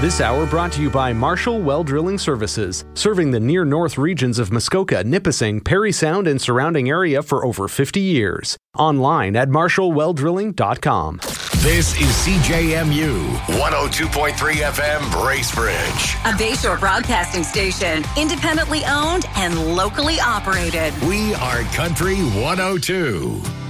This hour brought to you by Marshall Well Drilling Services, serving the near north regions of Muskoka, Nipissing, Parry Sound, and surrounding area for over 50 years. Online at marshallwelldrilling.com. This is CJMU 102.3 FM Bracebridge. A Bayshore broadcasting station, independently owned and locally operated. We are Country 102.